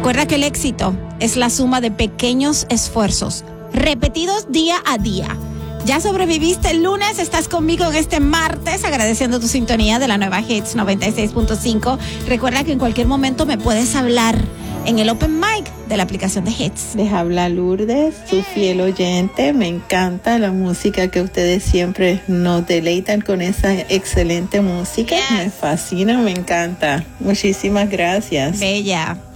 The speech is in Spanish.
Recuerda que el éxito es la suma de pequeños esfuerzos, repetidos día a día. Ya sobreviviste el lunes, estás conmigo en este martes, agradeciendo tu sintonía de la nueva Hits 96.5. Recuerda que en cualquier momento me puedes hablar en el Open Mic de la aplicación de Hits. Les habla Lourdes, su fiel oyente. Me encanta la música que ustedes siempre nos deleitan con esa excelente música. Yes. Me fascina, me encanta. Muchísimas gracias. Bella.